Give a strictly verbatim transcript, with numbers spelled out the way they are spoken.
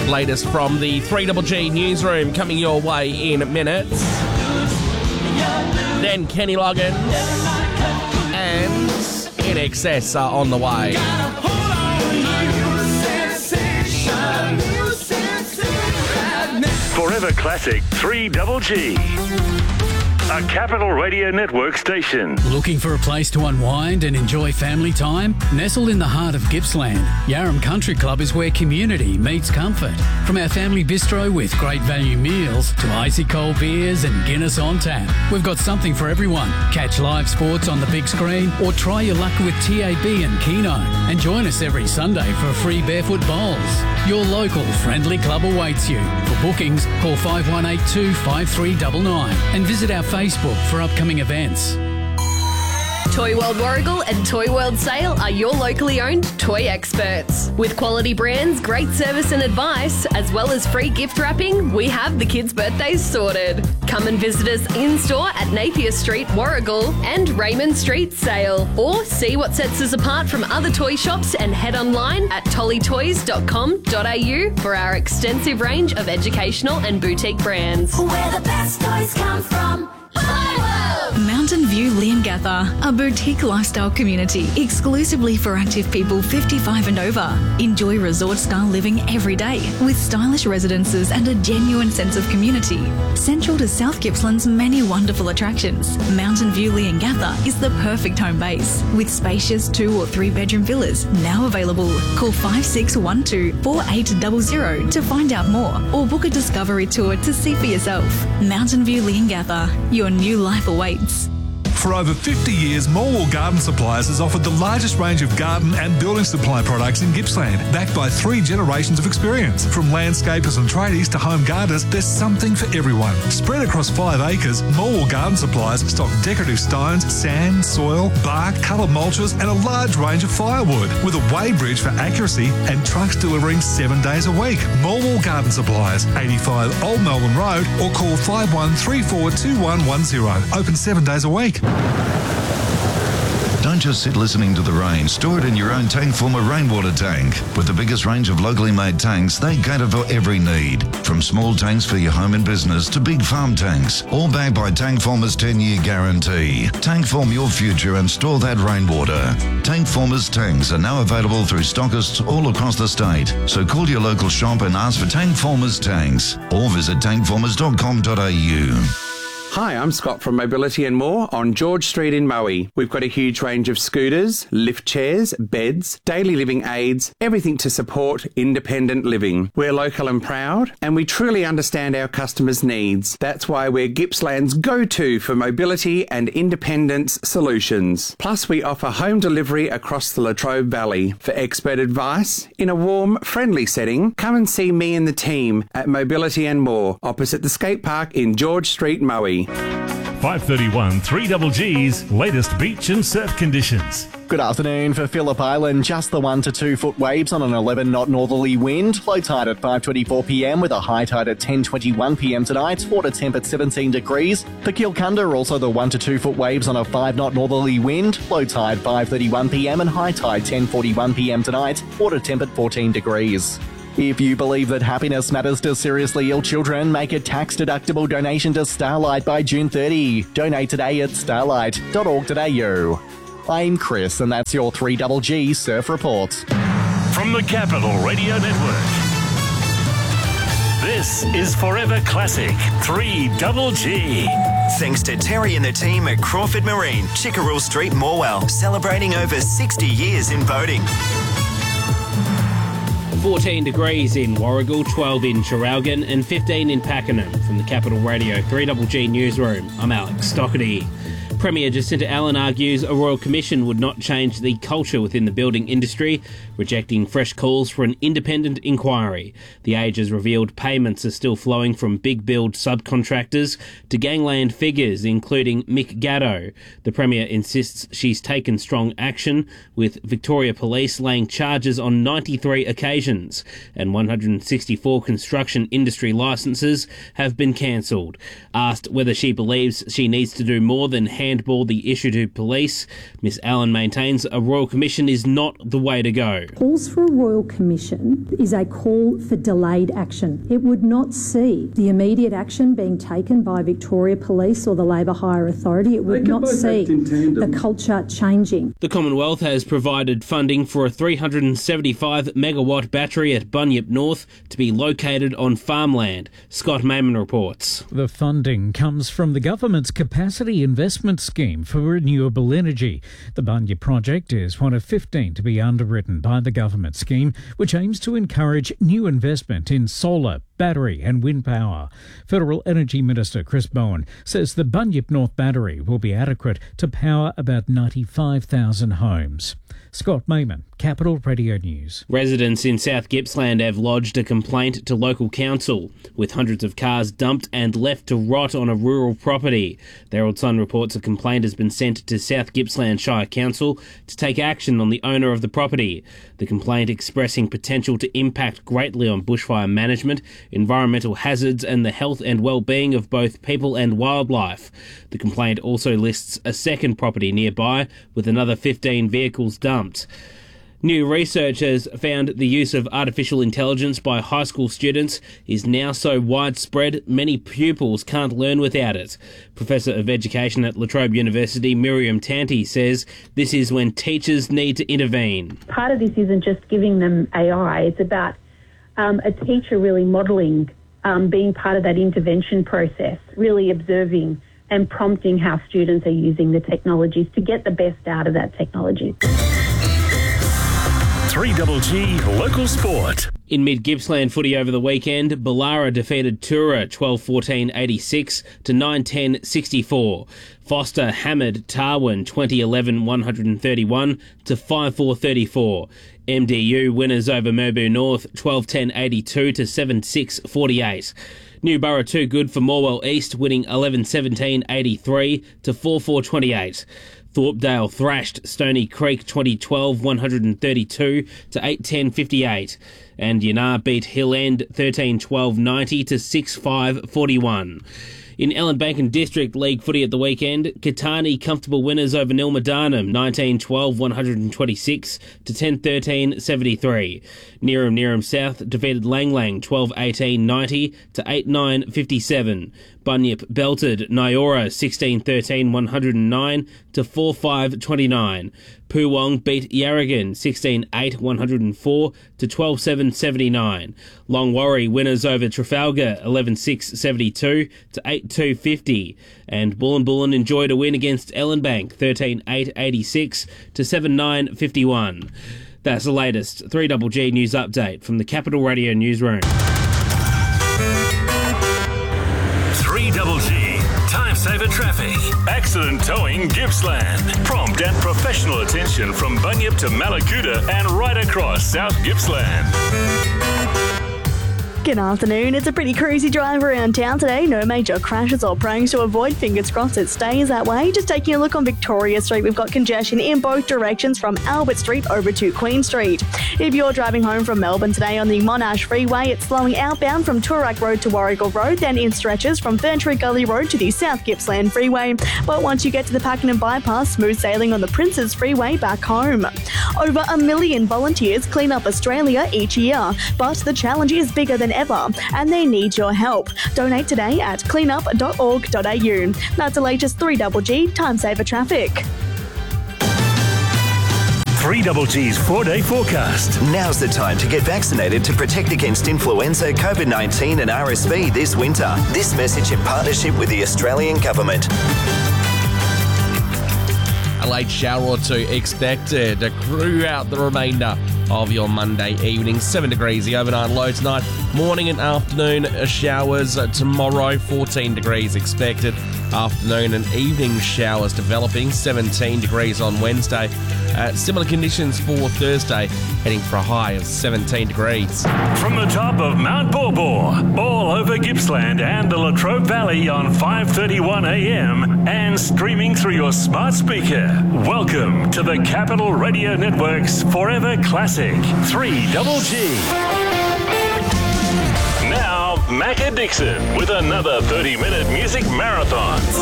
Latest from the three G G newsroom coming your way in minutes. Then Kenny Loggins and In Excess are on the way. Forever Classic three G G. A Capital Radio Network station. Looking for a place to unwind and enjoy family time? Nestled in the heart of Gippsland, Yarram Country Club is where community meets comfort. From our family bistro with great value meals to icy cold beers and Guinness on tap, we've got something for everyone. Catch live sports on the big screen or try your luck with T A B and Keno. And join us every Sunday for free barefoot bowls. Your local friendly club awaits you. For bookings, call five one eight two, five three nine nine and visit our Facebook for upcoming events. Toy World Warragul and Toy World Sale are your locally owned toy experts. With quality brands, great service and advice, as well as free gift wrapping, we have the kids' birthdays sorted. Come and visit us in-store at Napier Street, Warragul and Raymond Street, Sale. Or see what sets us apart from other toy shops and head online at tolly toys dot com dot a u for our extensive range of educational and boutique brands. Where the best toys come from. Mountain View Leongatha, a boutique lifestyle community exclusively for active people fifty-five and over. Enjoy resort-style living every day with stylish residences and a genuine sense of community. Central to South Gippsland's many wonderful attractions, Mountain View Leongatha is the perfect home base with spacious two or three bedroom villas now available. Call five six one two, four eight zero zero to find out more or book a discovery tour to see for yourself. Mountain View Leongatha, your new life awaits. For over fifty years, Morwell Garden Supplies has offered the largest range of garden and building supply products in Gippsland, backed by three generations of experience. From landscapers and tradies to home gardeners, there's something for everyone. Spread across five acres, Morwell Garden Supplies stock decorative stones, sand, soil, bark, coloured mulches and a large range of firewood, with a weighbridge for accuracy and trucks delivering seven days a week. Morwell Garden Supplies, eighty-five Old Melbourne Road, or call five one three four two one one zero. Open seven days a week. Don't just sit listening to the rain. Store it in your own Tankformer rainwater tank. With the biggest range of locally made tanks, they cater for every need. From small tanks for your home and business to big farm tanks. All backed by Tankformer's ten-year guarantee. Tankform your future and store that rainwater. Tankformer's tanks are now available through stockists all across the state. So call your local shop and ask for Tankformer's tanks. Or visit tankformers dot com dot a u. Hi, I'm Scott from Mobility and More on George Street in Moe. We've got a huge range of scooters, lift chairs, beds, daily living aids, everything to support independent living. We're local and proud, and we truly understand our customers' needs. That's why we're Gippsland's go-to for mobility and independence solutions. Plus, we offer home delivery across the Latrobe Valley. For expert advice, in a warm, friendly setting, come and see me and the team at Mobility and More, opposite the skate park in George Street, Moe. five thirty-one three G G's latest beach and surf conditions. Good afternoon. For Phillip Island, just the one to two foot waves on an eleven knot northerly wind. Low tide at five twenty-four p m with a high tide at ten twenty-one p m tonight. Water temp at seventeen degrees. For Kilcunda, also the one to two foot waves on a five knot northerly wind. Low tide five thirty-one p m and high tide ten forty-one p m tonight. Water temp at fourteen degrees. If you believe that happiness matters to seriously ill children, make a tax-deductible donation to Starlight by June thirtieth. Donate today at starlight dot org dot a u. I'm Chris, and that's your three G G Surf Report. From the Capital Radio Network, this is Forever Classic three G G. Thanks to Terry and the team at Crawford Marine, Chickerell Street, Morwell, celebrating over sixty years in boating. fourteen degrees in Warragul, twelve in Traralgon and fifteen in Pakenham. From the Capital Radio three G G Newsroom, I'm Alex Stockerty. Premier Jacinta Allen argues a Royal Commission would not change the culture within the building industry, rejecting fresh calls for an independent inquiry. The Age has revealed payments are still flowing from big build subcontractors to gangland figures, including Mick Gatto. The Premier insists she's taken strong action, with Victoria Police laying charges on ninety-three occasions, and one hundred sixty-four construction industry licences have been cancelled. Asked whether she believes she needs to do more than hand handball the issue to police. Miss Allen maintains a Royal Commission is not the way to go. Calls for a Royal Commission is a call for delayed action. It would not see the immediate action being taken by Victoria Police or the Labour Hire Authority. It would not see the culture changing. The Commonwealth has provided funding for a three hundred seventy-five megawatt battery at Bunyip North to be located on farmland. Scott Mayman reports. The funding comes from the government's Capacity Investment Scheme for Renewable Energy. The Bunyip project is one of fifteen to be underwritten by the government scheme, which aims to encourage new investment in solar, battery and wind power. Federal Energy Minister Chris Bowen says the Bunyip North battery will be adequate to power about ninety-five thousand homes. Scott Mayman, Capital Radio News. Residents in South Gippsland have lodged a complaint to local council, with hundreds of cars dumped and left to rot on a rural property. The Herald Sun reports a complaint has been sent to South Gippsland Shire Council to take action on the owner of the property. The complaint expressing potential to impact greatly on bushfire management, environmental hazards and the health and well-being of both people and wildlife. The complaint also lists a second property nearby with another fifteen vehicles dumped. New research has found the use of artificial intelligence by high school students is now so widespread many pupils can't learn without it. Professor of Education at La Trobe University, Miriam Tanti, says this is when teachers need to intervene. Part of this isn't just giving them A I, it's about um, a teacher really modelling, um, being part of that intervention process, really observing and prompting how students are using the technologies to get the best out of that technology. three G G Local Sport. In mid-Gippsland footy over the weekend, Ballara defeated Tura twelve fourteen eighty-six to nine ten sixty-four. Foster hammered Tarwin twenty eleven one thirty-one to five four thirty-four. M D U winners over Merbu North twelve ten eighty-two to seven six forty-eight. Newborough too good for Morwell East, winning eleven seventeen eighty-three to four four twenty-eight. Thorpedale thrashed Stony Creek twenty twelve one thirty-two to eight ten fifty-eight. And Yanar beat Hill End thirteen twelve ninety to six five forty-one. In Ellenbankin District League footy at the weekend, Katani comfortable winners over Nilmadarnum nineteen twelve one twenty-six to ten thirteen seventy-three. Neerim Neerim South defeated Lang Lang twelve eighteen ninety to eight nine fifty-seven. Bunyip belted Nyora sixteen thirteen one oh nine to four five twenty-nine. Poowong beat Yarragon sixteen eight one oh four to twelve seven seventy-nine. Longwarry winners over Trafalgar eleven six seventy-two to eight two fifty. And Bullen Bullen enjoyed a win against Ellenbank thirteen eight eighty-six to seven nine fifty-one. That's the latest three G G News update from the Capital Radio Newsroom. three G G Time Saver Traffic. Accident Towing Gippsland. Prompt and professional attention from Bunyip to Malakuta and right across South Gippsland. Good afternoon. It's a pretty cruisy drive around town today. No major crashes or pranks to avoid. Fingers crossed it stays that way. Just taking a look on Victoria Street, we've got congestion in both directions from Albert Street over to Queen Street. If you're driving home from Melbourne today on the Monash Freeway, it's slowing outbound from Toorak Road to Warrigal Road, then in stretches from Ferntree Gully Road to the South Gippsland Freeway. But once you get to the Pakenham Bypass, smooth sailing on the Princes Freeway back home. Over a million volunteers clean up Australia each year, but the challenge is bigger than ever, and they need your help. Donate today at cleanup dot org dot a u. That's the latest three G G Time Saver Traffic. three G G's four-day forecast. Now's the time to get vaccinated to protect against influenza, COVID nineteen and R S V this winter. This message in partnership with the Australian Government. A late shower or two expected to crew out the remainder of your Monday evening. seven degrees the overnight low tonight. Morning and afternoon showers tomorrow. fourteen degrees expected. Afternoon and evening showers developing. seventeen degrees on Wednesday. Uh, similar conditions for Thursday, heading for a high of seventeen degrees. From the top of Mount Borbor, all over Gippsland and the Latrobe Valley on five thirty-one a m and streaming through your smart speaker. Welcome to the Capital Radio Network's Forever Classic three G G. Now, Macca Dixon with another thirty-minute music marathon.